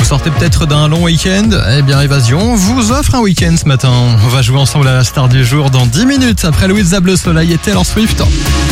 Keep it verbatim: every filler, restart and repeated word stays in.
sortez peut-être d'un long week-end. Eh bien, Évasion vous offre un week-end ce matin. On va jouer ensemble à la star du jour dans dix minutes après Louisa Bleu Soleil et Taylor Swift.